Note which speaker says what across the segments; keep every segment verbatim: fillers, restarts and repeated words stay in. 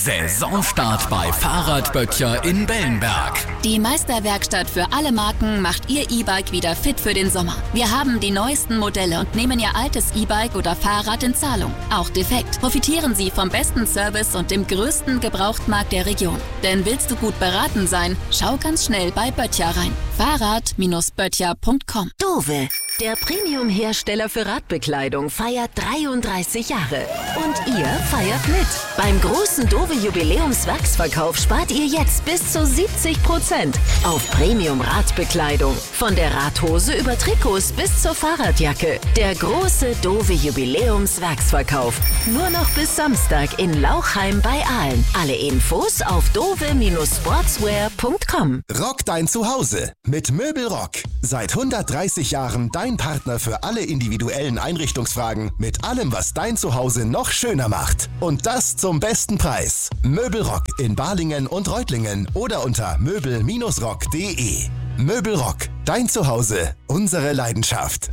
Speaker 1: Saisonstart bei Fahrradböttcher in Bellenberg.
Speaker 2: Die Meisterwerkstatt für alle Marken macht Ihr E-Bike wieder fit für den Sommer. Wir haben die neuesten Modelle und nehmen Ihr altes E-Bike oder Fahrrad in Zahlung. Auch defekt. Profitieren Sie vom besten Service und dem größten Gebrauchtmarkt der Region. Denn willst du gut beraten sein, schau ganz schnell bei Böttcher rein. Fahrrad Böttcher punkt com.
Speaker 3: Dove, der Premium-Hersteller für Radbekleidung, feiert dreiunddreißig Jahre. Und ihr feiert mit. Beim großen Dove-Jubiläums-Wachsverkauf spart ihr jetzt bis zu siebzig Prozent auf Premium-Radbekleidung. Von der Radhose über Trikots bis zur Fahrradjacke. Der große Dove-Jubiläums-Wachsverkauf. Nur noch bis Samstag in Lauchheim bei Aalen. Alle Infos auf dove Sportswear punkt com.
Speaker 4: Rock dein Zuhause mit Möbelrock. Seit hundertdreißig Jahren dein Partner für alle individuellen Einrichtungsfragen mit allem, was dein Zuhause noch schöner macht. Und das zum besten Preis. Möbelrock in Balingen und Reutlingen oder unter möbel rock punkt de. Möbelrock, dein Zuhause, unsere Leidenschaft.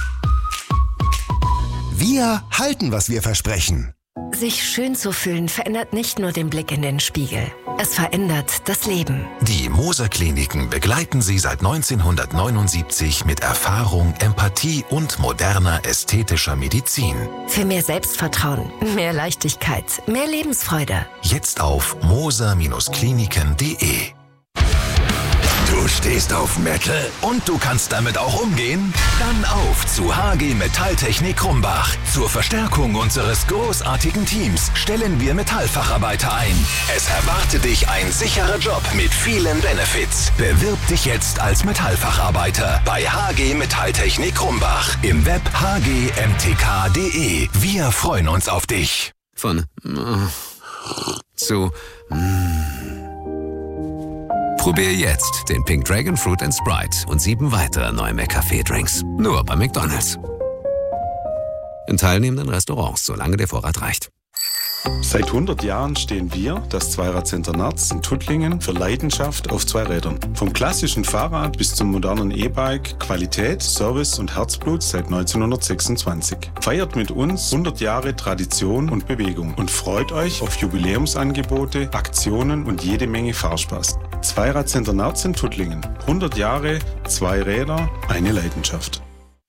Speaker 4: Wir halten, was wir versprechen.
Speaker 3: Sich schön zu fühlen verändert nicht nur den Blick in den Spiegel. Es verändert das Leben.
Speaker 5: Die Moser Kliniken begleiten Sie seit neunzehnhundertneunundsiebzig mit Erfahrung, Empathie und moderner ästhetischer Medizin.
Speaker 3: Für mehr Selbstvertrauen, mehr Leichtigkeit, mehr Lebensfreude.
Speaker 5: Jetzt auf moser Kliniken punkt de. Du stehst auf Metal und du kannst damit auch umgehen? Dann auf zu H G Metalltechnik Krumbach. Zur Verstärkung unseres großartigen Teams stellen wir Metallfacharbeiter ein. Es erwartet dich ein sicherer Job mit vielen Benefits. Bewirb dich jetzt als Metallfacharbeiter bei H G Metalltechnik Krumbach. Im Web h g m t k punkt de. Wir freuen uns auf dich.
Speaker 6: Von äh, zu äh. Probier jetzt den Pink Dragon Fruit and Sprite und sieben weitere neue McCafé-Drinks. Nur bei McDonald's. In teilnehmenden Restaurants, solange der Vorrat reicht.
Speaker 7: Seit hundert Jahren stehen wir, das Zweirad-Center Narz in Tuttlingen, für Leidenschaft auf zwei Rädern. Vom klassischen Fahrrad bis zum modernen E-Bike, Qualität, Service und Herzblut seit neunzehnhundertsechsundzwanzig. Feiert mit uns hundert Jahre Tradition und Bewegung und freut euch auf Jubiläumsangebote, Aktionen und jede Menge Fahrspaß. Zweirad-Center Narz in Tuttlingen. hundert Jahre, zwei Räder, eine Leidenschaft.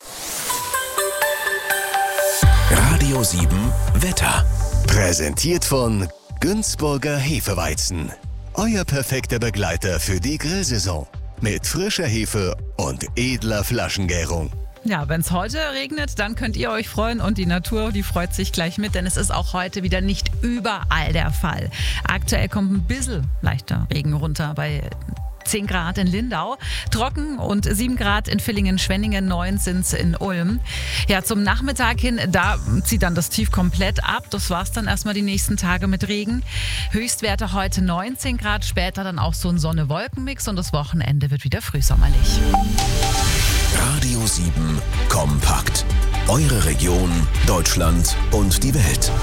Speaker 1: Radio sieben Wetter.
Speaker 4: Präsentiert von Günzburger Hefeweizen. Euer perfekter Begleiter für die Grillsaison. Mit frischer Hefe und edler Flaschengärung.
Speaker 8: Ja, wenn es heute regnet, dann könnt ihr euch freuen und die Natur, die freut sich gleich mit, denn es ist auch heute wieder nicht überall der Fall. Aktuell kommt ein bisschen leichter Regen runter bei zehn Grad in Lindau, trocken und sieben Grad in Villingen-Schwenningen, neun sind es in Ulm. Ja, zum Nachmittag hin, da zieht dann das Tief komplett ab. Das war's dann erstmal die nächsten Tage mit Regen. Höchstwerte heute neunzehn Grad, später dann auch so ein Sonne-Wolken-Mix und das Wochenende wird wieder frühsommerlich.
Speaker 1: Radio sieben Kompakt. Eure Region, Deutschland und die Welt.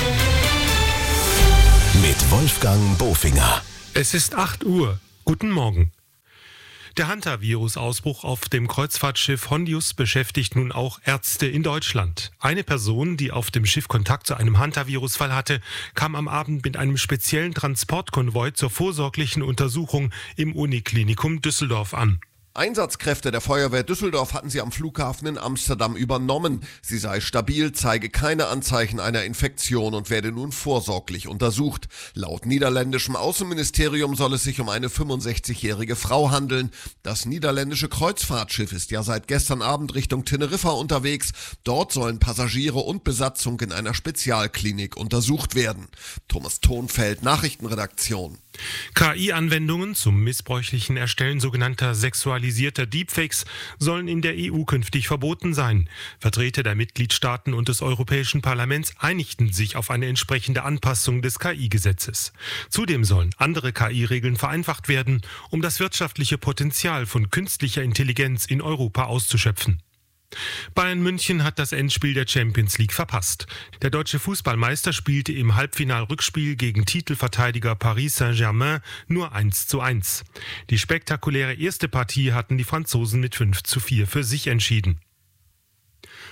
Speaker 1: Mit Wolfgang Bofinger.
Speaker 9: Es ist acht Uhr. Guten Morgen. Der Hantavirus-Ausbruch auf dem Kreuzfahrtschiff Hondius beschäftigt nun auch Ärzte in Deutschland. Eine Person, die auf dem Schiff Kontakt zu einem Hantavirus-Fall hatte, kam am Abend mit einem speziellen Transportkonvoi zur vorsorglichen Untersuchung im Uniklinikum Düsseldorf an.
Speaker 10: Einsatzkräfte der Feuerwehr Düsseldorf hatten sie am Flughafen in Amsterdam übernommen. Sie sei stabil, zeige keine Anzeichen einer Infektion und werde nun vorsorglich untersucht. Laut niederländischem Außenministerium soll es sich um eine fünfundsechzigjährige Frau handeln. Das niederländische Kreuzfahrtschiff ist ja seit gestern Abend Richtung Teneriffa unterwegs. Dort sollen Passagiere und Besatzung in einer Spezialklinik untersucht werden. Thomas Thonfeld, Nachrichtenredaktion.
Speaker 9: K I-Anwendungen zum missbräuchlichen Erstellen sogenannter sexualisierter Deepfakes sollen in der E U künftig verboten sein. Vertreter der Mitgliedstaaten und des Europäischen Parlaments einigten sich auf eine entsprechende Anpassung des K I-Gesetzes. Zudem sollen andere K I-Regeln vereinfacht werden, um das wirtschaftliche Potenzial von künstlicher Intelligenz in Europa auszuschöpfen. Bayern München hat das Endspiel der Champions League verpasst. Der deutsche Fußballmeister spielte im Halbfinal-Rückspiel gegen Titelverteidiger Paris Saint-Germain nur eins zu eins. Die spektakuläre erste Partie hatten die Franzosen mit fünf zu vier für sich entschieden.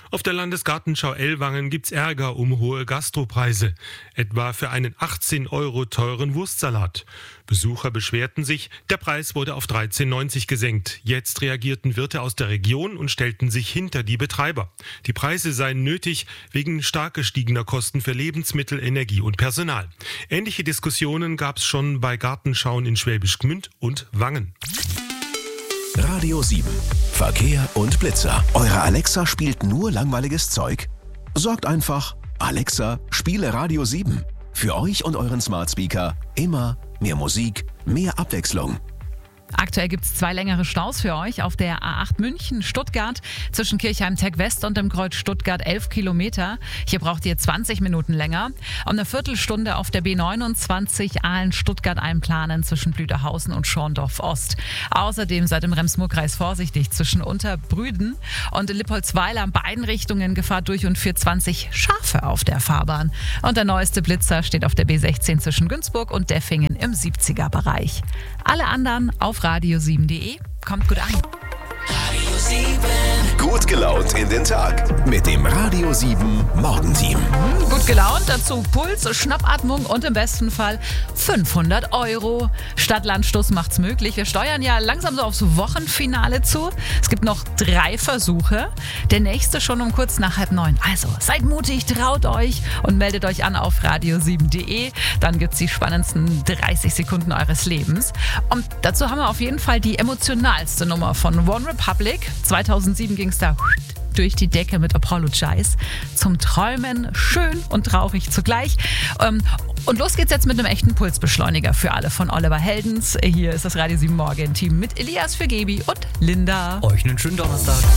Speaker 9: Auf der Landesgartenschau Ellwangen gibt's Ärger um hohe Gastropreise, etwa für einen achtzehn Euro teuren Wurstsalat. Besucher beschwerten sich, der Preis wurde auf dreizehn neunzig gesenkt. Jetzt reagierten Wirte aus der Region und stellten sich hinter die Betreiber. Die Preise seien nötig wegen stark gestiegener Kosten für Lebensmittel, Energie und Personal. Ähnliche Diskussionen gab's schon bei Gartenschauen in Schwäbisch Gmünd und Wangen.
Speaker 1: Radio sieben. Verkehr und Blitzer. Eure Alexa spielt nur langweiliges Zeug? Sorgt einfach, Alexa, spiele Radio sieben. Für euch und euren Smart Speaker immer mehr Musik, mehr Abwechslung.
Speaker 8: Aktuell gibt es zwei längere Staus für euch auf der A acht München-Stuttgart zwischen Kirchheim-Tech West und dem Kreuz Stuttgart elf Kilometer. Hier braucht ihr zwanzig Minuten länger. Und eine Viertelstunde auf der B neunundzwanzig Aalen-Stuttgart einplanen zwischen Blüderhausen und Schorndorf Ost. Außerdem seid im Rems-Murr-Kreis vorsichtig zwischen Unterbrüden und Lippoldsweiler in beiden Richtungen Gefahr durch und vierhundertzwanzig Schafe auf der Fahrbahn. Und der neueste Blitzer steht auf der B sechzehn zwischen Günzburg und Deffingen im siebziger Bereich. Alle anderen auf radio sieben punkt de. Kommt gut an.
Speaker 1: Radio sieben. Gut gelaunt in den Tag mit dem Radio sieben Morgenteam.
Speaker 8: Gut gelaunt, dazu Puls, Schnappatmung und im besten Fall fünfhundert Euro. Stadt-Land-Stoß macht's möglich. Wir steuern ja langsam so aufs Wochenfinale zu. Es gibt noch drei Versuche. Der nächste schon um kurz nach halb neun. Also seid mutig, traut euch und meldet euch an auf radio sieben punkt de. Dann gibt's die spannendsten dreißig Sekunden eures Lebens. Und dazu haben wir auf jeden Fall die emotionalste Nummer von One Republic. zweitausendsieben ging es da durch die Decke mit Apologize. Zum Träumen schön und traurig zugleich. Und los geht's jetzt mit einem echten Pulsbeschleuniger für alle von Oliver Heldens. Hier ist das Radio sieben Morgen-Team mit Elias für Gebi und Linda.
Speaker 11: Euch einen schönen Donnerstag.